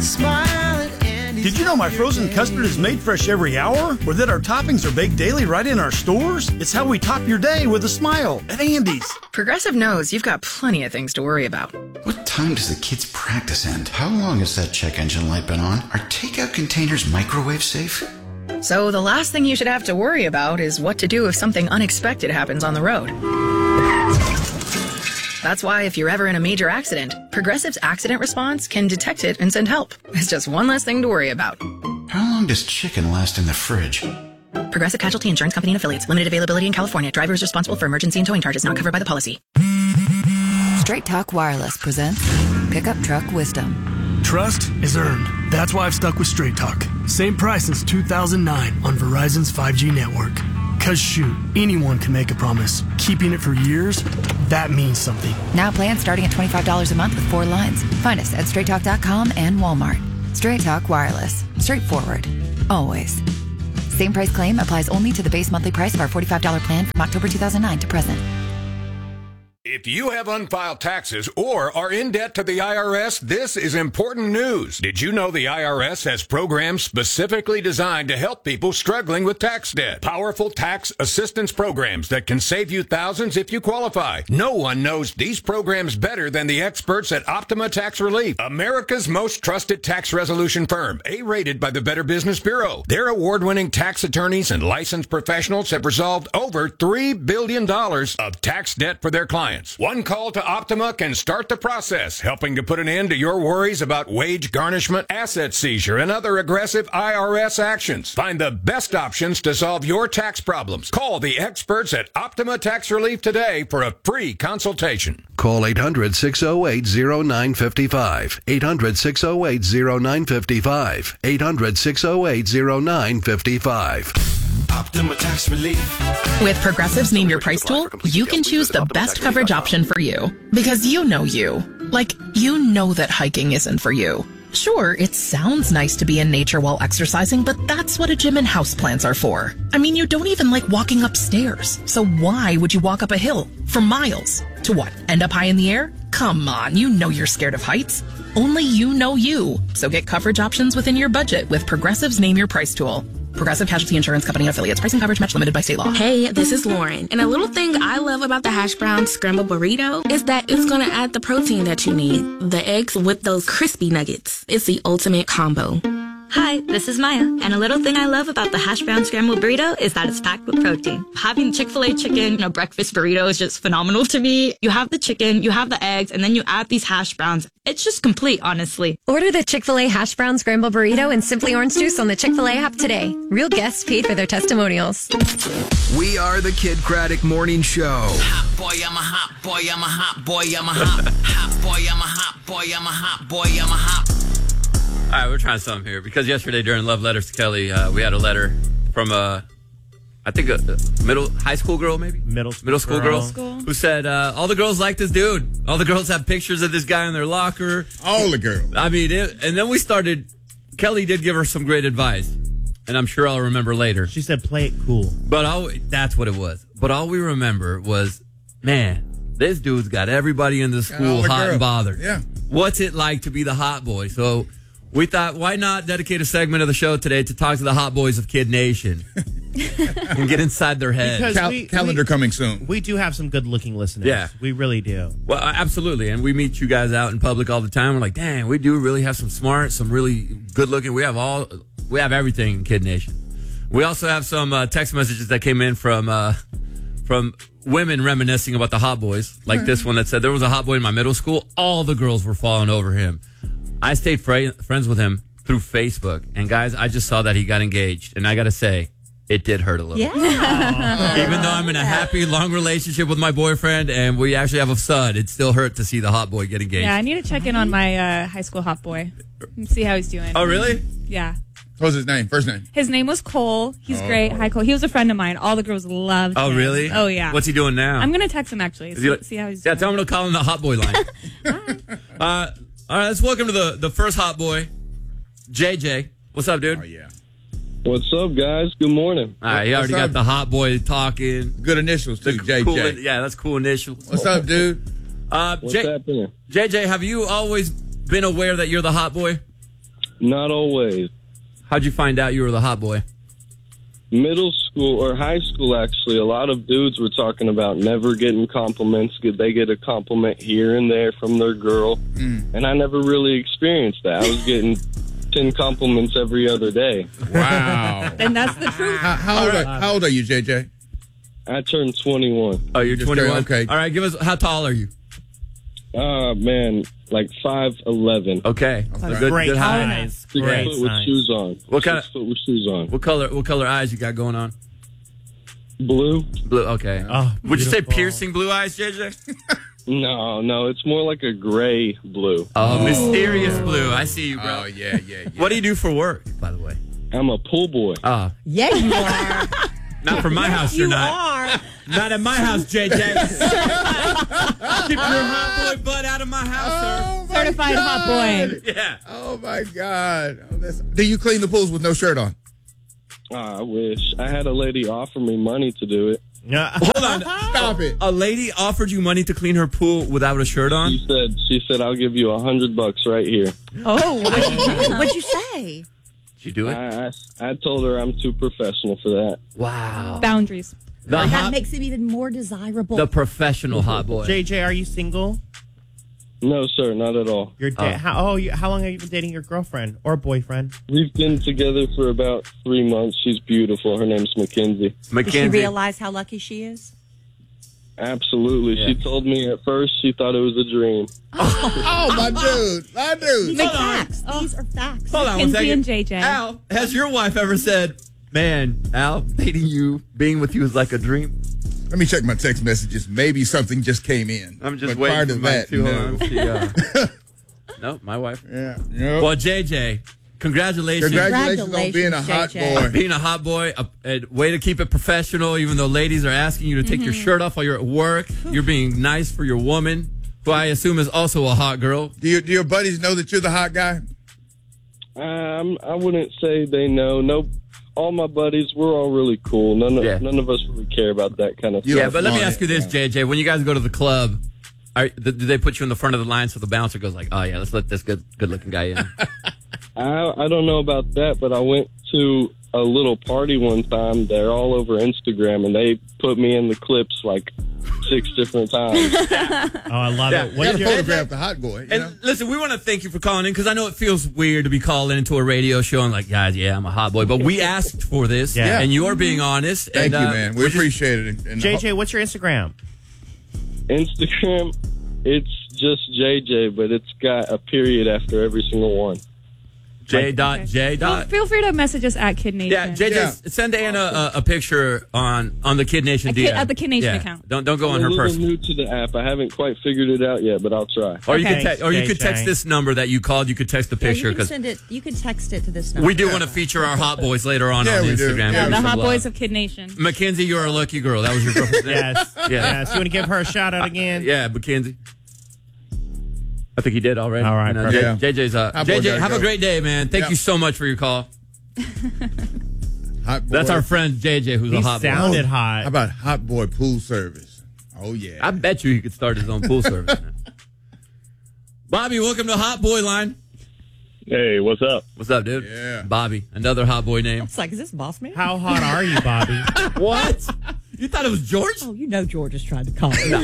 Smile at Andy's. Did you know my frozen custard is made fresh every hour? Or that our toppings are baked daily right in our stores? It's how we top your day with a smile at Andy's. Progressive knows you've got plenty of things to worry about. What time does the kids' practice end? How long has that check engine light been on? Are takeout containers microwave safe? So the last thing you should have to worry about is what to do if something unexpected happens on the road. That's why if you're ever in a major accident, Progressive's accident response can detect it and send help. It's just one less thing to worry about. How long does chicken last in the fridge? Progressive Casualty Insurance Company and Affiliates. Limited availability in California. Driver is responsible for emergency and towing charges not covered by the policy. Straight Talk Wireless presents Pickup Truck Wisdom. Trust is earned. That's why I've stuck with Straight Talk. Same price since 2009 on Verizon's 5G network. Cause shoot, anyone can make a promise. Keeping it for years, that means something. Now plans starting at $25 a month with 4 lines. Find us at straighttalk.com and Walmart. Straight Talk Wireless. Straightforward. Always. Same price claim applies only to the base monthly price of our $45 plan from October 2009 to present. If you have unfiled taxes or are in debt to the IRS, this is important news. Did you know the IRS has programs specifically designed to help people struggling with tax debt? Powerful tax assistance programs that can save you thousands if you qualify. No one knows these programs better than the experts at Optima Tax Relief, America's most trusted tax resolution firm, A-rated by the Better Business Bureau. Their award-winning tax attorneys and licensed professionals have resolved over $3 billion of tax debt for their clients. One call to Optima can start the process, helping to put an end to your worries about wage garnishment, asset seizure, and other aggressive IRS actions. Find the best options to solve your tax problems. Call the experts at Optima Tax Relief today for a free consultation. Call 800-608-0955. 800-608-0955. 800-608-0955. Optima Tax Relief. With Progressive's Name Your Price tool, you can choose the best coverage option for you. Because you know you. Like, you know that hiking isn't for you. Sure, it sounds nice to be in nature while exercising, but that's what a gym and houseplants are for. I mean, you don't even like walking upstairs. So why would you walk up a hill for miles? To what, end up high in the air? Come on, you know you're scared of heights. Only you know you. So get coverage options within your budget with Progressive's Name Your Price tool. Progressive Casualty Insurance Company and Affiliates. Pricing coverage match limited by state law. Hey, this is Lauren. And a little thing I love about the hash brown scrambled burrito is that it's going to add the protein that you need. The eggs with those crispy nuggets. It's the ultimate combo. Hi, this is Maya, and a little thing I love about the hash brown scrambled burrito is that it's packed with protein. Having Chick-fil-A chicken in a breakfast burrito is just phenomenal to me. You have the chicken, you have the eggs, and then you add these hash browns. It's just complete, honestly. Order the Chick-fil-A hash brown scrambled burrito and Simply Orange Juice on the Chick-fil-A app today. Real guests paid for their testimonials. We are the Kid Craddock Morning Show. Hot boy, I'm a hot boy, I'm a hot boy, I'm a hot, hot boy, I'm a hot boy, I'm a hot boy, I'm a hot. All right, we're trying something here because yesterday during Love Letters to Kelly, we had a letter from I think a high school girl, maybe middle school girl who said all the girls like this dude. All the girls have pictures of this guy in their locker. All the girls. I mean, and then we started. Kelly did give her some great advice, and I'm sure I'll remember later. She said, "Play it cool." But that's what it was. But all we remember was, man, this dude's got everybody in the school hot and bothered. Yeah. What's it like to be the hot boy? So we thought, why not dedicate a segment of the show today to talk to the hot boys of Kid Nation and get inside their head. Calendar coming soon. We do have some good-looking listeners. Yeah. We really do. Well, absolutely. And we meet you guys out in public all the time. We're like, dang, we do really have some smart, some really good-looking. We have everything in Kid Nation. We also have some text messages that came in from women reminiscing about the hot boys, like this one that said, there was a hot boy in my middle school. All the girls were falling over him. I stayed friends with him through Facebook. And, guys, I just saw that he got engaged. And I got to say, it did hurt a little. Yeah. Even though I'm in a happy, long relationship with my boyfriend and we actually have a son, it still hurt to see the hot boy get engaged. Yeah, I need to check in on my high school hot boy and see how he's doing. Oh, really? Yeah. What's his name? First name? His name was Cole. He's great. Hi, Cole. He was a friend of mine. All the girls loved him. Oh, really? Oh, yeah. What's he doing now? I'm going to text him, actually. See how he's doing. Yeah, tell him to call him the hot boy line. All right, let's welcome to the first hot boy, JJ. What's up, dude? Oh, yeah. What's up, guys? Good morning. All right, he already got the hot boy talking. Good initials, too, JJ. Cool, yeah, that's cool initials. What's up, dude? What's happening? JJ, have you always been aware that you're the hot boy? Not always. How'd you find out you were the hot boy? Middle school or high school, actually, a lot of dudes were talking about never getting compliments. They get a compliment here and there from their girl, and I never really experienced that. I was getting 10 compliments every other day. Wow. And that's the truth. How old are you, JJ? I turned 21. Oh, you're 21? Okay. All right, give us, how tall are you? Man, like 5'11". Okay. Good height. 6 foot with shoes on. What kind of 6 foot with shoes on? What color eyes you got going on? Blue. Blue, okay. Oh, would you say piercing blue eyes, JJ? No, it's more like a gray blue. Oh, mysterious blue. I see you, bro. Oh, yeah. What do you do for work, by the way? I'm a pool boy. Yeah, you are. Not from my house, you're not. are. Not at my house, JJ. Keep your hot boy butt out of my house, sir. Certified hot boy. Yeah. Oh, my God. Do you clean the pools with no shirt on? I wish. I had a lady offer me money to do it. Hold on. Stop it. A lady offered you money to clean her pool without a shirt on? She said, I'll give you $100 right here. Oh, what'd you say? Did you do it? I told her I'm too professional for that. Wow. Boundaries. That makes him even more desirable. The professional hot boy. JJ, are you single? No, sir, not at all. How long have you been dating your girlfriend or boyfriend? We've been together for about 3 months. She's beautiful. Her name's Mackenzie. Does she realize how lucky she is? Absolutely. Yeah. She told me at first she thought it was a dream. Oh, my dude. These are facts. These are facts. Hold on one Mackenzie second. and JJ. Al, has your wife ever said, man, Al, dating you, being with you is like a dream? Let me check my text messages. Maybe something just came in. I'm just but waiting prior for to mine that, to no. No, my wife. Yeah. Nope. Well, JJ, congratulations. Congratulations on being a hot boy. Being a hot boy, a way to keep it professional, even though ladies are asking you to take your shirt off while you're at work. You're being nice for your woman, who I assume is also a hot girl. Do your buddies know that you're the hot guy? I wouldn't say they know. Nope. All my buddies, we're all really cool. None of us really care about that kind of stuff. Yeah, but let me ask you this, JJ. When you guys go to the club, do they put you in the front of the line so the bouncer goes like, oh, yeah, let's let this good-looking guy in? I don't know about that, but I went to a little party one time. They're all over Instagram, and they put me in the clips like 6 different times. Oh, I love it. You got to photograph the hot boy. And listen, we want to thank you for calling in because I know it feels weird to be calling into a radio show and like, guys, yeah, I'm a hot boy. But we asked for this, and you're being honest. Thank you, man. We appreciate it. And JJ, what's your Instagram? Instagram, it's just JJ, but it's got a period after every single one. J. Well, feel free to message us at Kid Nation. Yeah, JJ, send Anna a picture on the Kid Nation DM. At the Kid Nation account. Don't go on her personal. I'm a personal. little new to the app. I haven't quite figured it out yet, but I'll try. Or you could text this number that you called. You could text the picture you can send it. You can text it to this number. We do want to feature our hot boys later on Instagram. Yeah, the hot boys of Kid Nation. Mackenzie, you're a lucky girl. That was your girlfriend's name. Yes. You want to give her a shout out again? Yeah, Mackenzie. I think he did already. All right, JJ's JJ, have a great day, man. Thank you so much for your call. Hot boy. That's our friend JJ, who's a hot boy. He sounded hot. How about hot boy pool service? Oh, yeah. I bet you he could start his own pool service. Bobby, welcome to Hot Boy Line. Hey, what's up? What's up, dude? Yeah. Another another hot boy name. It's like, is this boss man? How hot are you, Bobby? What? You thought it was George? Oh, you know George is trying to call me.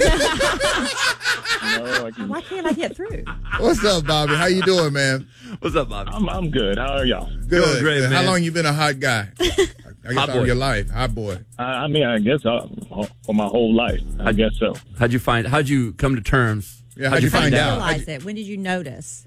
Why can't I get through? What's up, Bobby? How you doing, man? What's up, Bobby? I'm good. How are y'all? Good. Great, man. How long you been a hot guy? I guess Hot all boy. your life. Hot boy. I guess for my whole life. I guess so. How'd you come to terms? Yeah, how'd you find out? Realize it. When did you notice?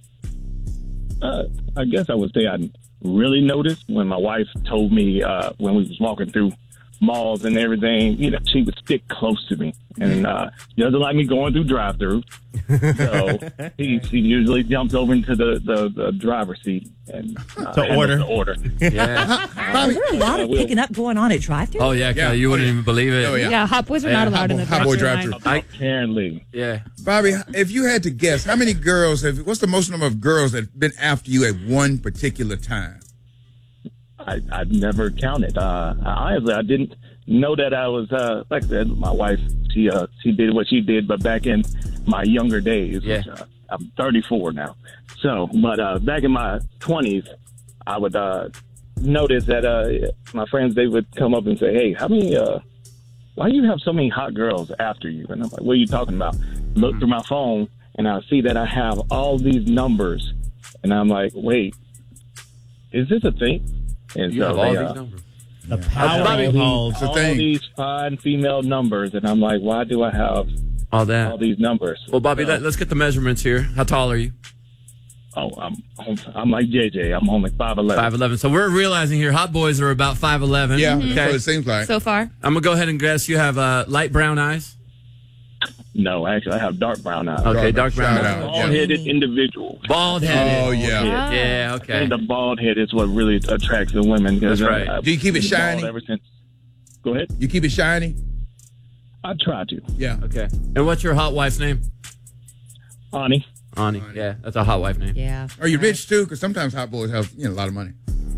I guess I would say I really noticed when my wife told me when we was walking through malls and everything, she would stick close to me. And she doesn't like me going through drive-thru. So she usually jumps over into the driver's seat and to order. Yeah. Is there a lot of picking up going on at drive-thru? Oh, yeah, Kelly, you wouldn't even believe it. Oh, yeah. Yeah, hot boys are not allowed in the hot boy drive-thru drive-thru. line. Apparently. Yeah. Bobby, if you had to guess, how many girls what's the most number of girls that have been after you at one particular time? I've never counted. Honestly, I didn't know that I was, like I said, my wife, she did what she did, but back in my younger days, which, I'm 34 now. So, but back in my 20s, I would notice that my friends, they would come up and say, hey, why do you have so many hot girls after you? And I'm like, what are you talking about? Look through my phone, and I see that I have all these numbers. And I'm like, wait, is this a thing? And You so have all these numbers. The power holds. all these fine female numbers, and I'm like, why do I have all these numbers? Well, Bobby, let's get the measurements here. How tall are you? Oh, I'm like JJ. I'm only 5'11". 5'11". So we're realizing here, hot boys are about 5'11". Yeah, that's what it seems like. So far. I'm going to go ahead and guess you have light brown eyes. No, actually, I have dark brown eyes. Okay, dark brown eyes. Bald-headed individual. Bald-headed. Oh, yeah. Yeah, okay. And the bald head is what really attracts the women. That's right. Do you keep it shiny? Ever since. Go ahead. You keep it shiny? I try to. Yeah. Okay. And what's your hot wife's name? Ani. Ani. Yeah, that's a hot wife name. Yeah. Are you rich, too? Because sometimes hot boys have a lot of money.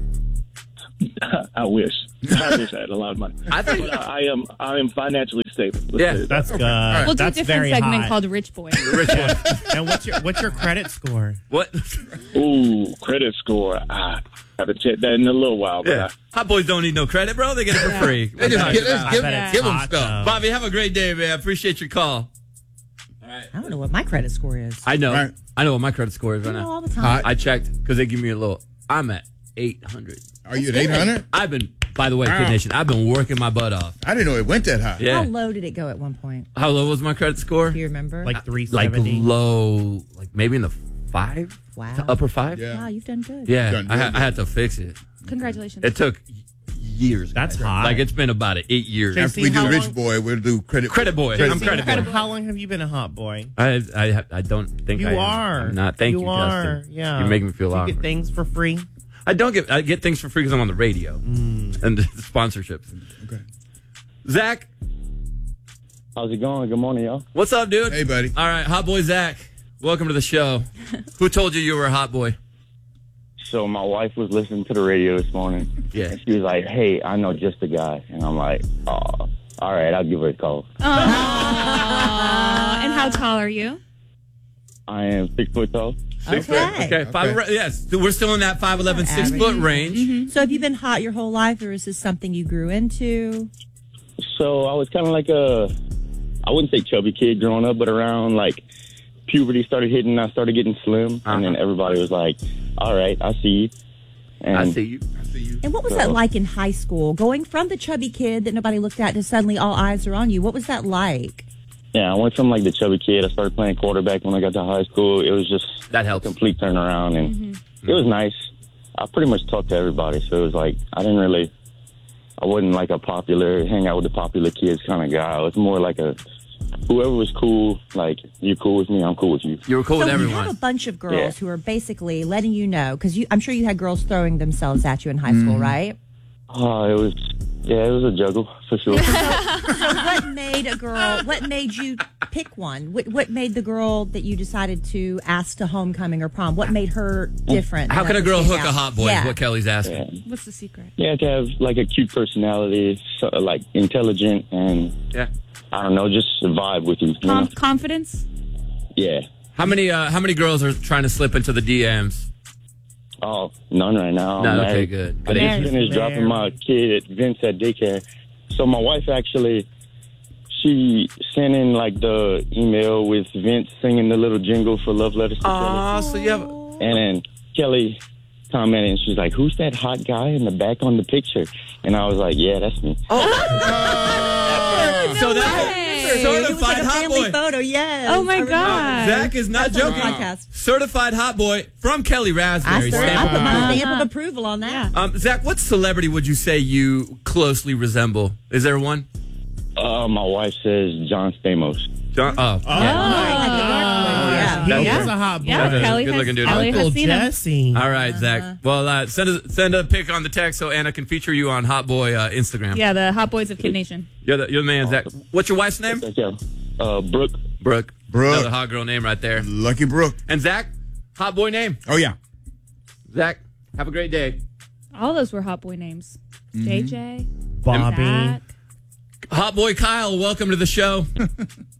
I wish. I wish I had a lot of money. But I am financially stable. That's good. We'll do a That's different very segment hot. called Rich Boy. And what's your credit score? What? Ooh, credit score. I haven't checked that in a little while. But Yeah. Hot boys don't need no credit, bro. They get it for free. They just give them hot, stuff. Bobby, have a great day, man. Appreciate your call. I don't know what my credit score is. I know. Right. I know what my credit score is right You know now. all the time. I checked because they give me a little. I'm at 800. Are you at 800? I've been, by the way, Kid Nation, I've been working my butt off. I didn't know it went that high. Yeah. How low did it go at one point? How low was my credit score? Do you remember? Like Like 370. low, like maybe in the 5? Wow. To upper 5? Yeah. Wow, you've done good. Yeah, Done I good. had to fix it. Congratulations. It took years. That's guys. hot. Like it's been about 8 years. JC, After we do how Rich long- Boy, we'll do Credit Boy. I'm credit boy. How long have you been a hot boy? I don't think You I am. are. I'm not. Thank you, are. Justin. Yeah. You're making me feel Do you awkward. get things for free? I get things for free because I'm on the radio and the sponsorships. Okay. Zach, how's it going? Good morning, y'all. what's up, dude? Hey, buddy. All right, hot boy Zach, welcome to the show. Who told you were a hot boy? So my wife was listening to the radio this morning. Yeah. And she was like, hey, I know just a guy. And I'm like, oh, all right, I'll give her a call. And how tall are you? I am 6 foot tall. Okay. Yes, we're still in that 5'11", 6 foot range. Mm-hmm. So have you been hot your whole life, or is this something you grew into? So I was kind of like I wouldn't say chubby kid growing up, but around like puberty started hitting, I started getting slim. And then everybody was like, all right, I see you. And I see you. And what was that like in high school? Going from the chubby kid that nobody looked at to suddenly all eyes are on you. What was that like? Yeah, I went from like the chubby kid. I started playing quarterback when I got to high school. It was just that helped. A complete turnaround, and it was nice. I pretty much talked to everybody, so it was like I wasn't like a popular, hang out with the popular kids kind of guy. I was more like whoever was cool, like, you cool with me, I'm cool with you. You were cool So with you everyone. have a bunch of girls Yeah. who are basically letting you know, because I'm sure you had girls throwing themselves at you in high school, right? Oh, it was a juggle for sure. So what made you pick one? What made the girl that you decided to ask to homecoming or prom? What made her different? How can a girl hook a hot boy? Yeah. What Kelly's asking. What's the secret? You have to have like a cute personality, like intelligent, and I don't know, just vibe with you. know? Confidence? Yeah. How many girls are trying to slip into the DMs? Oh, none right now. No, I'm okay, married. good. I just finished dropping my kid at Vince at daycare. So my wife actually, she sent in like the email with Vince singing the little jingle for Love Letters to Kelly. So you have... And then Kelly commented, and she's like, who's that hot guy in the back on the picture? And I was like, yeah, that's me. So that's certified hot boy. Photo, yes. Oh my God. Zach is not That's on the joking. podcast. Certified hot boy from Kelly Raspberry. I put my stamp Uh-huh. of approval on that. Zach, what celebrity would you say you closely resemble? Is there one? My wife says John Stamos. John. Oh. He is a hot boy. That's a good-looking dude. Uncle Jesse. All right, Zach. Well, send a pic on the text so Anna can feature you on Hot Boy Instagram. Yeah, the Hot Boys of Kid Nation. You're the man, Zach. What's your wife's name? Brooke. Brooke. Another hot girl name right there. Lucky Brooke. And Zach, hot boy name. Oh, yeah. Zach, have a great day. All those were Hot Boy names. JJ. Bobby. Zach. Hot boy Kyle, welcome to the show.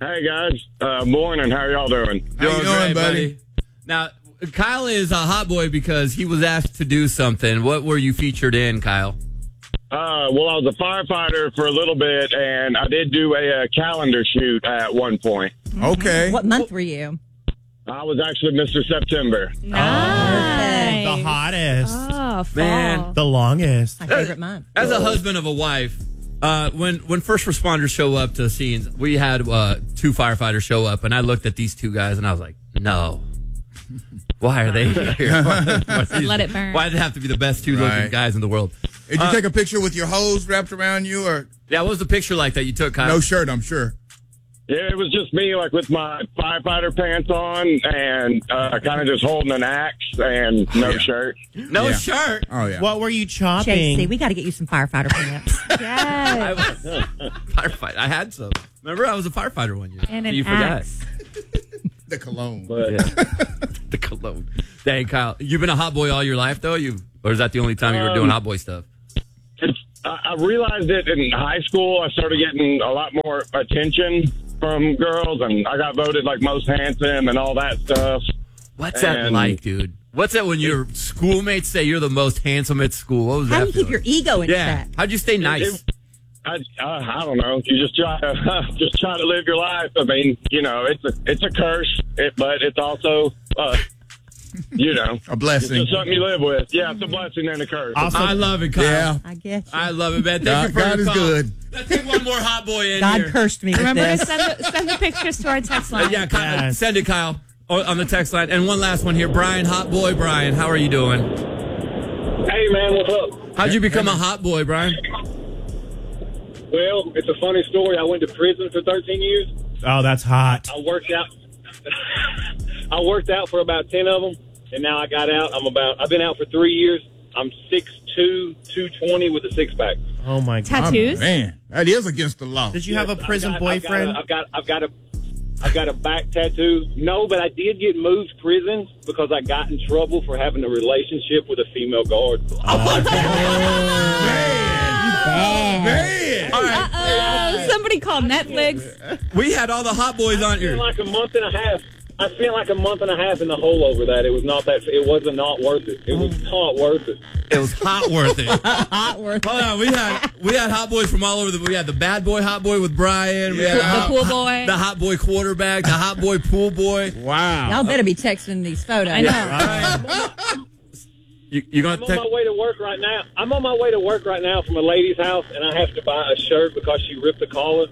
Hey, guys. Morning. How are y'all doing? How you doing, Great, buddy? Now, Kyle is a hot boy because he was asked to do something. What were you featured in, Kyle? Well, I was a firefighter for a little bit, and I did do a calendar shoot at one point. Okay. What month were you? I was actually Mr. September. Nice. The hottest. Oh, fall. Man. The longest. My favorite month. As a husband of a wife, when first responders show up to scenes, we had 2 firefighters show up, and I looked at these 2 guys, and I was like, no. Why are they here? Let it burn. Why did it have to be the best 2 looking guys in the world? Did you take a picture with your hose wrapped around you, or Yeah, what was the picture like that you took, Kyle? no shirt? I'm sure. Yeah, it was just me, like with my firefighter pants on, and kind of just holding an axe and no shirt. No shirt? Oh yeah. What were you chopping? JC, we got to get you some firefighter pants. Yes. Firefighter. I had some. Remember, I was a firefighter one year. And an you axe. The cologne. The cologne. Dang, Kyle, you've been a hot boy all your life, though? Or is that the only time you were doing hot boy stuff? I realized it in high school. I started getting a lot more attention from girls, and I got voted like most handsome and all that stuff. What's that like, dude? What's that when your schoolmates say you're the most handsome at school? What was that? How do you keep your ego in check? How'd you stay nice? I don't know. You just try to live your life. I mean, you know, it's a curse, but it's also you know, a blessing. It's just something you live with. Yeah, it's a blessing and a curse. Awesome. I love it, Kyle. Yeah. I guess. I love it, man. Thank you for God your is call. good. Let's take one more hot boy in God here. cursed me with Remember this. to send the pictures to our text line. Yeah, Kyle, send it, Kyle, on the text line. And one last one here. Brian, hot boy Brian, how are you doing? Hey, man, what's up? How'd you become a hot boy, Brian? Well, it's a funny story. I went to prison for 13 years. Oh, that's hot. I worked out for about 10 of them, and now I got out. I've been out for 3 years. I'm 6'2", 220 with a 6-pack. Oh my God. Tattoos? Man, that is against the law. Did you have a prison boyfriend? I've got a back tattoo. No, but I did get moved to prison because I got in trouble for having a relationship with a female guard. Man. All right. Uh-oh. Somebody called Netflix. We had all the hot boys on here. Like a month and a half. I spent like a month and a half in the hole over that. It was not that. It wasn't not worth it. It was not worth it. It was hot worth it. Hot worth. Hold on, we had hot boys from all over. We had the bad boy hot boy with Brian. We had The pool boy. the hot boy quarterback, the hot boy pool boy. Wow. Y'all better be texting these photos. I know. All right. You gonna I'm on my way to work right now. I'm on my way to work right now from a lady's house, and I have to buy a shirt because she ripped the collar.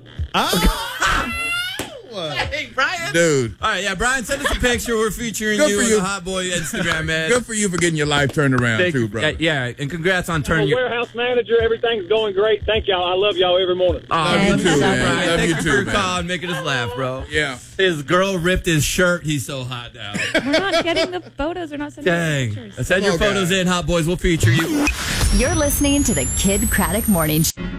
Hey, Brian. Dude. All right, yeah, Brian, send us a picture. We're featuring Good you for on you. the Hot Boy Instagram, man. Good for you for getting your life turned around, too, brother. Yeah, and congrats on I'm turning a your... warehouse manager. Everything's going great. Thank y'all. I love y'all every morning. Oh, you me too, man. Brian. Love Thank you you too, for your man. call and making us laugh, bro. Yeah. His girl ripped his shirt. He's so hot now. We're not getting the photos. We're not sending the Dang. pictures. Send your Hello, photos guys. in, Hot Boys. We'll feature you. You're listening to the Kid Craddock Morning Show.